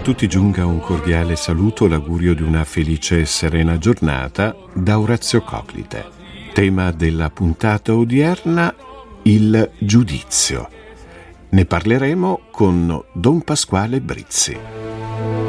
tutti giunga un cordiale saluto, l'augurio di una felice e serena giornata da Orazio Coclite. Tema della puntata odierna, il giudizio. Ne parleremo con Don Pasquale Brizzi.